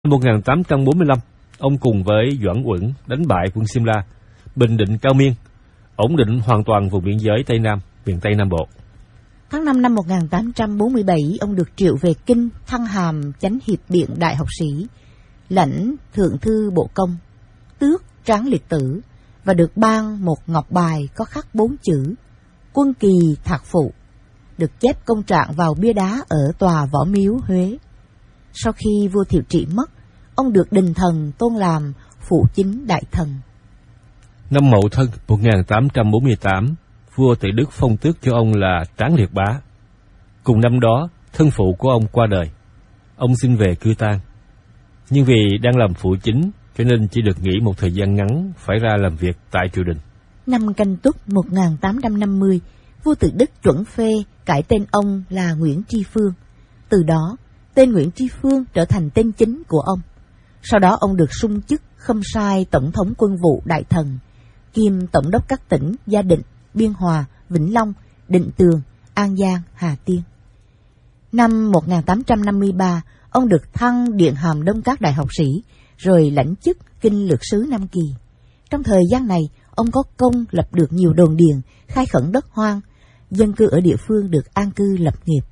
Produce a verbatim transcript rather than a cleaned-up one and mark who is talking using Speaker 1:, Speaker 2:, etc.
Speaker 1: Năm một nghìn tám trăm bốn mươi lăm, ông cùng với Doãn Uẩn đánh bại quân Simla, bình định Cao Miên, ổn định hoàn toàn vùng biên giới Tây Nam, miền Tây Nam Bộ.
Speaker 2: Tháng năm năm một nghìn tám trăm bốn mươi bảy, ông được triệu về Kinh, thăng hàm chánh hiệp biện đại học sĩ, lãnh thượng thư bộ công, tước tráng liệt tử và được ban một ngọc bài có khắc bốn chữ Quân Kỳ Thạc Phụ, được chép công trạng vào bia đá ở tòa Võ Miếu, Huế. Sau khi vua Thiệu Trị mất, ông được đình thần tôn làm phụ chính đại thần.
Speaker 1: Năm Mậu Thân một nghìn tám trăm bốn mươi tám, vua Tề Đức phong tước cho ông là Tráng Liệt Bá. Cùng năm đó, thân phụ của ông qua đời. Ông xin về cư tang, nhưng vì đang làm phụ chính cho nên chỉ được nghỉ một thời gian ngắn, phải ra làm việc tại triều đình.
Speaker 2: Năm Canh Tuất một nghìn tám trăm năm mươi, vua Tự Đức chuẩn phê cải tên ông là Nguyễn Tri Phương. Từ đó, tên Nguyễn Tri Phương trở thành tên chính của ông. Sau đó ông được sung chức khâm sai tổng thống quân vụ đại thần, kiêm tổng đốc các tỉnh Gia Định, Biên Hòa, Vĩnh Long, Định Tường, An Giang, Hà Tiên. Năm một nghìn tám trăm năm mươi ba, ông được thăng điện hàm Đông Các đại học sĩ, rồi lãnh chức kinh lược sứ Nam Kỳ. Trong thời gian này, ông có công lập được nhiều đồn điền, khai khẩn đất hoang, dân cư ở địa phương được an cư lập nghiệp.